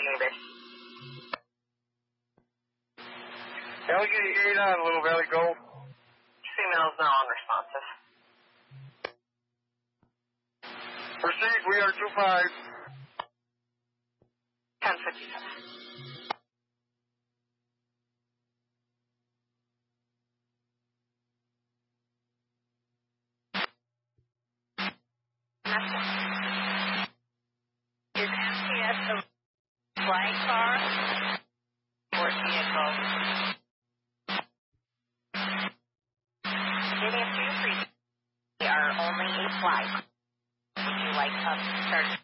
Allegheny Bay. Allegheny 8 on Little Valley Gold. Female is now unresponsive. Proceed, we are 2-5. 1057. Is MTS the flag car or vehicle? It is 2-3. We are only a flag. Would you like us to start?